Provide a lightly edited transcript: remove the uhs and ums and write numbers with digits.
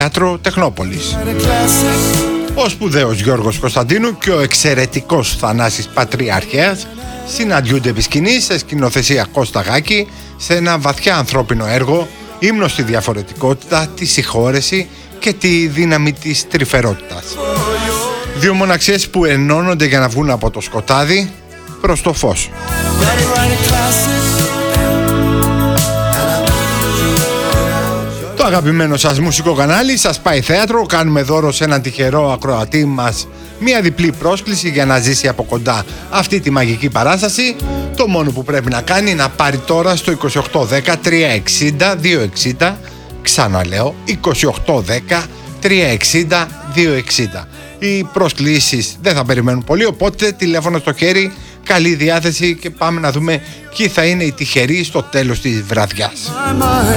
Θέατρο Τεχνόπολης. Ο σπουδαίος Γιώργος Κωνσταντίνου και ο εξαιρετικός Θανάσης Πατριάρχεας συναντιούνται επί σκηνής σε σκηνοθεσία Κώστα Γάκη σε ένα βαθιά ανθρώπινο έργο, ύμνο στη διαφορετικότητα, τη συγχώρεση και τη δύναμη της τρυφερότητας. Δύο μοναξίες που ενώνονται για να βγουν από το σκοτάδι προς το φως. Το αγαπημένο σας μουσικό κανάλι σας πάει θέατρο. Κάνουμε δώρο σε έναν τυχερό ακροατή μας μια διπλή πρόσκληση για να ζήσει από κοντά αυτή τη μαγική παράσταση. Το μόνο που πρέπει να κάνει είναι να πάρει τώρα στο 2810 360 260. Ξαναλέω, 2810 360 260. Οι προσκλήσεις δεν θα περιμένουν πολύ, οπότε τηλέφωνο στο χέρι, καλή διάθεση και πάμε να δούμε ποιοι θα είναι οι τυχεροί στο τέλος της βραδιάς.